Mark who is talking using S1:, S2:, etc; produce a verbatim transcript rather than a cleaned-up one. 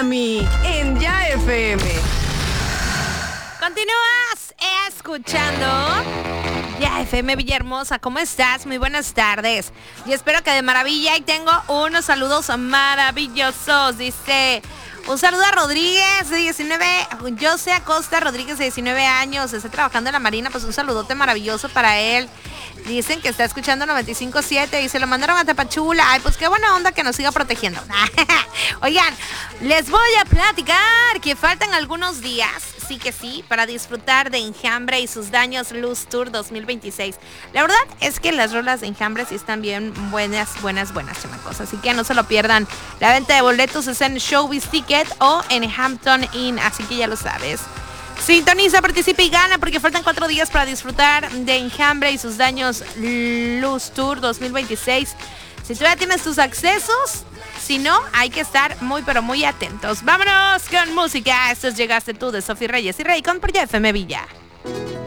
S1: Miami en Ya F M.
S2: Continúas escuchando Ya F M Villahermosa. ¿Cómo estás? Muy buenas tardes. Y espero que de maravilla. Y tengo unos saludos maravillosos. Dice... Un saludo a Rodríguez, de diecinueve, José Acosta Rodríguez, de diecinueve años, está trabajando en la Marina, pues un saludote maravilloso para él. Dicen que está escuchando noventa y cinco punto siete y se lo mandaron a Tapachula. Ay, pues qué buena onda que nos siga protegiendo. Oigan, les voy a platicar que faltan algunos días, sí que sí, para disfrutar de Enjambre y sus daños Luz Tour dos mil veintiséis. La verdad es que las rolas de Enjambre sí están bien buenas, buenas, buenas, chamacos. Así que no se lo pierdan. La venta de boletos es en Showbiz Ticket o en Hampton Inn, así que ya lo sabes. Sintoniza, participa y gana porque faltan cuatro días para disfrutar de Enjambre y sus daños Luz Tour dos mil veintiséis. Si tú ya tienes tus accesos, si no, hay que estar muy pero muy atentos. Vámonos con música. Esto es Llegaste Tú de Sofi Reyes y Raycon por Ya F M Villa.